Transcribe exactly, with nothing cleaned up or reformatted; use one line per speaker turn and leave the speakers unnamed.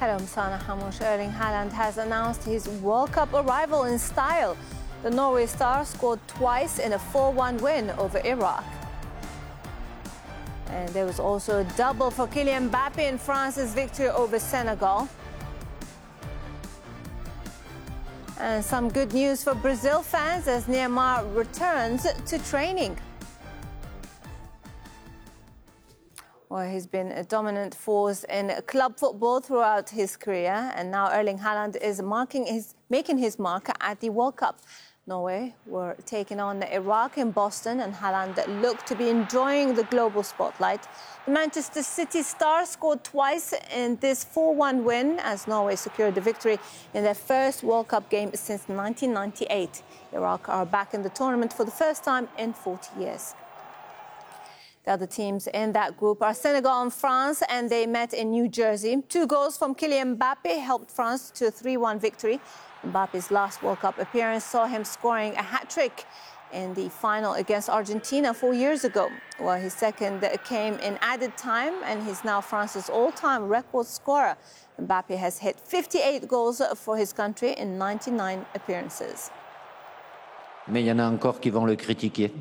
Hello, Msana Hamush. Erling Haaland has announced his World Cup arrival in style. The Norway star scored twice in a four one win over Iraq. And there was also a double for Kylian Mbappe in France's victory over Senegal. And some good news for Brazil fans as Neymar returns to training. Well, he's been a dominant force in club football throughout his career, and now Erling Haaland is marking his, making his mark at the World Cup. Norway were taking on Iraq in Boston, and Haaland looked to be enjoying the global spotlight. The Manchester City star scored twice in this four one win as Norway secured the victory in their first World Cup game since nineteen ninety-eight. Iraq are back in the tournament for the first time in forty years. The other teams in that group are Senegal and France, and they met in New Jersey. Two goals from Kylian Mbappe helped France to a three one victory. Mbappe's last World Cup appearance saw him scoring a hat-trick in the final against Argentina four years ago. Well, his second came in added time, and he's now France's all-time record scorer. Mbappe has hit fifty-eight goals for his country in ninety-nine appearances.
Mais il y en a encore qui vont le critiquer.